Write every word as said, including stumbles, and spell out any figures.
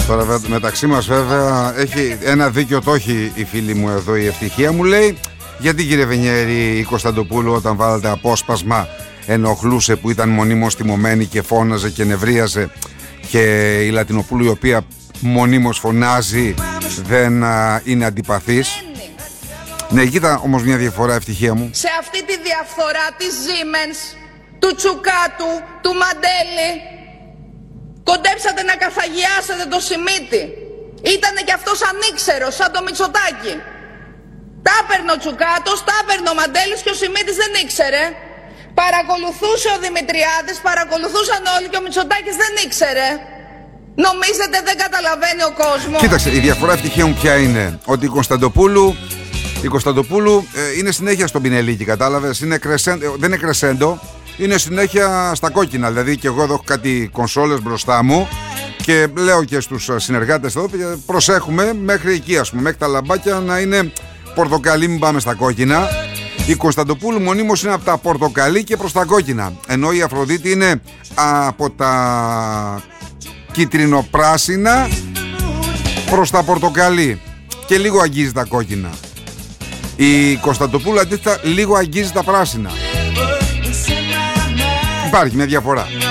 Τώρα μεταξύ μας βέβαια έχει ένα δίκιο, το έχει η φίλη μου εδώ η Ευτυχία, μου λέει: γιατί κύριε Βενιέρη, η Κωνσταντοπούλου όταν βάλατε απόσπασμα ενοχλούσε που ήταν μονίμως τιμωμένη και φώναζε και νευρίαζε, και η Λατινοπούλου η οποία μονίμως φωνάζει δεν α, είναι αντιπαθής? Ναι, κοίτα όμως μια διαφορά, Ευτυχία μου. Σε αυτή τη διαφθορά της Siemens, του Τσουκάτου, του Μαντέλη, κοντέψατε να καθαγιάσετε το Σιμίτι. Ήτανε κι αυτός ανήξερος, σαν το Μητσοτάκη. Τα έπαιρνε ο Τσουκάτος, τα έπαιρνε ο Μαντέλης και ο Σιμίτης δεν ήξερε. Παρακολουθούσε ο Δημητριάδης, παρακολουθούσαν όλοι και ο Μητσοτάκης δεν ήξερε. Νομίζετε δεν καταλαβαίνει ο κόσμος? Κοίταξε, η διαφορά, Ευτυχία μου, ποια είναι? Ότι η Κωνσταντοπούλου Η Κωνσταντοπούλου ε, είναι συνέχεια στον πινελίκι, κατάλαβες? Είναι κρεσέντο, δεν είναι κρεσέντο, είναι συνέχεια στα κόκκινα. Δηλαδή και εγώ εδώ έχω κάτι κονσόλες μπροστά μου και λέω και στους συνεργάτες εδώ: προσέχουμε μέχρι εκεί, ας πούμε, μέχρι τα λαμπάκια να είναι πορτοκαλί, μην πάμε στα κόκκινα. Η Κωνσταντοπούλου μονίμως είναι από τα πορτοκαλί και προς τα κόκκινα, ενώ η Αφροδίτη είναι από τα κίτρινο-πράσινα προς τα πορτοκαλί και λίγο αγγίζει τα κόκκινα. Η Κωνσταντοπούλου αντίθετα λίγο αγγίζει τα πράσινα. Υπάρχει μια διαφορά.